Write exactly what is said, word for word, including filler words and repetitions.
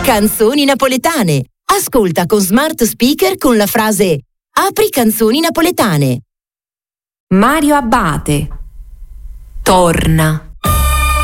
Canzoni napoletane. Ascolta con smart speaker con la frase "Apri canzoni napoletane". Mario Abbate. Torna.